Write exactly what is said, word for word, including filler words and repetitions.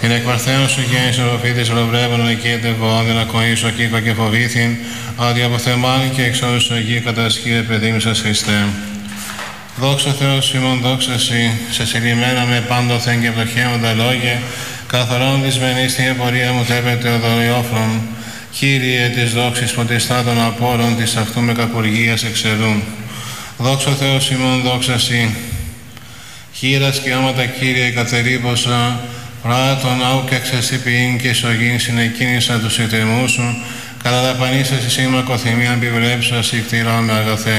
την εκβαρθέων σου γέννης οροφήτης ολοβρέβων εκείτε βοόδιν ακοής ο κύκο και φοβήθην, ότι από θεμάνη και εξόδους σου Αγίου κατασκείλε παιδί σας Χριστέ. Δόξα Θεός ημών, δόξα Συ, σε συλλημμένα με πάντοθεν και βλαχαίοντα λόγια, καθορών δυσμενής την πορεία μου θέπεται ο δωριόφρον, Κύριε της δόξης ποτιστά των απόρων της αυτού με κακουργίας εξαιρούν. Δόξα Θεός ημών, δόξα Συ, χείρας και άματα Κύριε καθερήποσα, πράτων άου και εξασύπιην και σογήν συνεκίνησα τους ιτεμούς σου, κατά δαπανίσας εις σήμα κοθυμίαν πιβλέψας η κτήρα με αγαθέ.